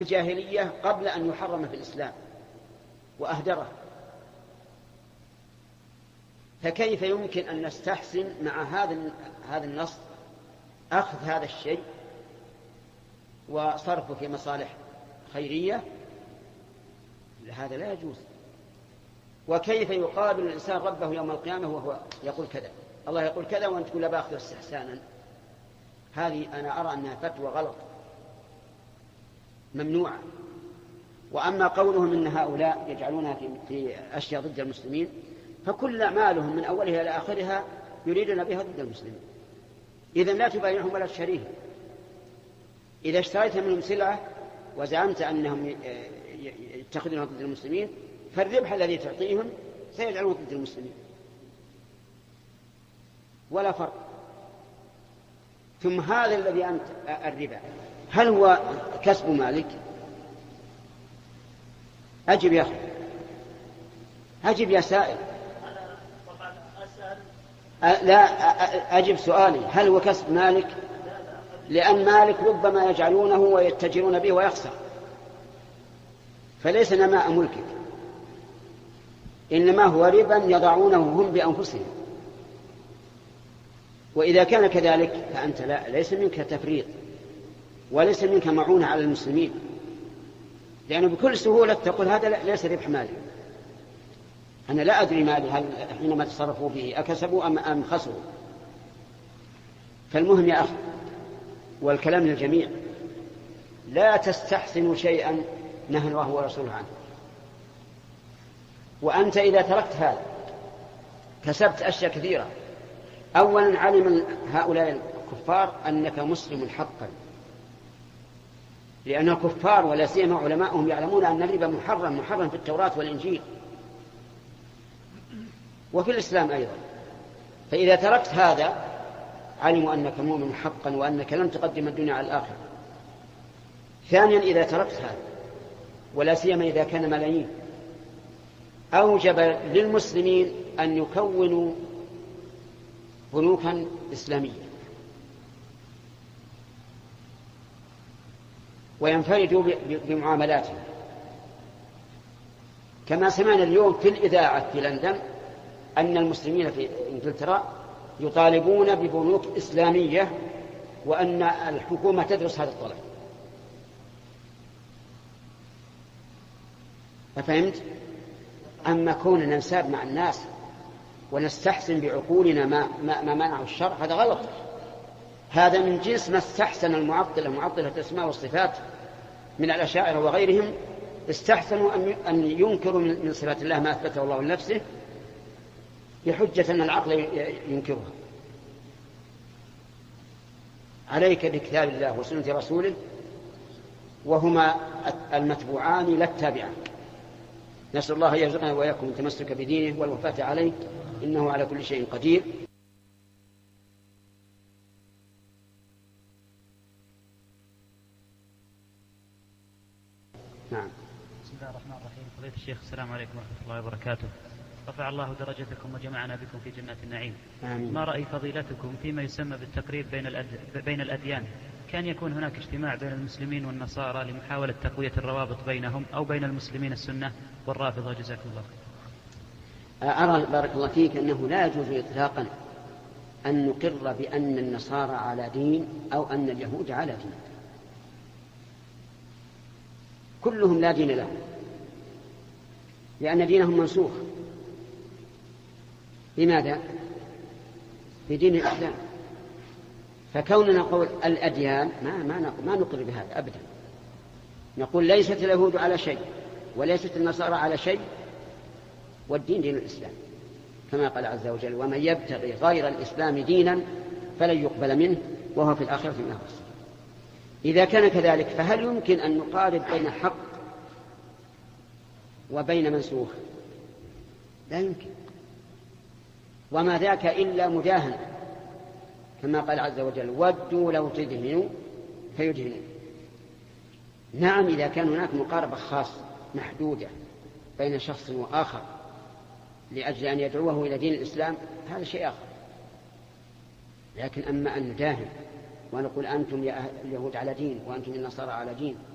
الجاهلية قبل أن يحرم في الإسلام وأهدره، فكيف يمكن أن نستحسن مع هذا النص أخذ هذا الشيء وصرفه في مصالح خيرية؟ هذا لا يجوز. وكيف يقابل الإنسان ربه يوم القيامة وهو يقول كذا، الله يقول كذا وأنت تقول لا بأخذ استحسانا؟ هذه أنا أرى أنها فتوى غلط ممنوعة. وأما قولهم إن هؤلاء يجعلونها في أشياء ضد المسلمين، فكل أعمالهم من أولها إلى آخرها يريدون بها ضد المسلمين، إذن لا تبايعهم ولا تشتريهم. إذا اشتريت منهم سلعة وزعمت أنهم يتخذونها ضد المسلمين، فالربح الذي تعطيهم سيجعلونه ضد المسلمين، ولا فرق. ثم هذا الذي أنت الربا هل هو كسب مالك؟ أجب يا أخي، أجب يا سائل. لا، أجب سؤالي، هل هو كسب مالك؟ لأن مالك ربما يجعلونه ويتجرون به ويخسر، فليس نماء ملكك، إنما هو ربا يضعونه هم بأنفسهم. وإذا كان كذلك فأنت ليس منك تفريط وليس منك معونة على المسلمين، لأنه بكل سهولة تقول هذا ليس ربح مالي، أنا لا أدري مالي هل حينما تصرفوا فيه أكسبوا أم خسروا. فالمهم يا أخي، والكلام للجميع، لا تستحسن شيئا نهى الله ورسوله عنه. وأنت إذا تركت هذا كسبت أشياء كثيرة. أولا علم هؤلاء الكفار أنك مسلم حقا، لأن الكفار ولا سيما علماءهم يعلمون أن الربا محرم في التوراة والإنجيل وفي الإسلام أيضا. فإذا تركت هذا علموا أنك مؤمن حقا وأنك لم تقدم الدنيا على الآخرة. ثانيا إذا تركت هذا ولا سيما إذا كان ملايين، أوجب للمسلمين أن يكونوا بنوكا إسلامية وينفردوا بمعاملاتهم، كما سمعنا اليوم في الإذاعة في لندن أن المسلمين في إنجلترا يطالبون ببنوك إسلامية وأن الحكومة تدرس هذا الطلب. أفهمت؟ أما كوننا ننساب مع الناس ونستحسن بعقولنا ما منعه الشرع، هذا غلط. هذا من جنس ما استحسن معطلة الأسماء والصفات من الأشاعرة وغيرهم، استحسنوا أن ينكروا من صفات الله ما أثبته الله لنفسه بحجة أن العقل ينكرها. عليك بكتاب الله وسنة رسوله، وهما المتبوعان لا التابعان. نسأل الله يرزقنا وإياكم التمسك بدينه والوفاة عليه، إنه على كل شيء قدير. نعم. بسم الله الرحمن الرحيم. فضيلة الشيخ، السلام عليكم ورحمة الله وبركاته. رفع الله درجتكم وجمعنا بكم في جنات النعيم. آمين. ما رأي فضيلتكم فيما يسمى بالتقريب بين الأديان؟ كان يكون هناك اجتماع بين المسلمين والنصارى لمحاولة تقوية الروابط بينهم، أو بين المسلمين السنة والرافضة؟ جزاكم الله خير. أرى بارك الله فيك أنه لا يجوز إطلاقا أن نقر بأن النصارى على دين أو أن اليهود على دين، كلهم لا دين لهم، لأن دينهم منسوخ. لماذا؟ بدين الإسلام. فكوننا نقول الأديان ما نقر بهذا أبدا. نقول ليست اليهود على شيء وليست النصارى على شيء، والدين دين الإسلام، كما قال عز وجل: ومن يبتغي غير الإسلام دينا فلن يقبل منه وهو في الآخرة من الخاسرين. إذا كان كذلك فهل يمكن أن نقارب بين حق وبين منسوخ؟ لا يمكن. وما ذاك إلا مداهنة، كما قال عز وجل: ودوا لو تدهنوا فيدهنون. نعم، إذا كان هناك مقاربة خاصة محدودة بين شخص وآخر لأجل أن يدعوه إلى دين الإسلام، هذا شيء آخر. لكن أما أن نداهن ونقول أنتم يا اليهود على دين وأنتم النصارى على دين،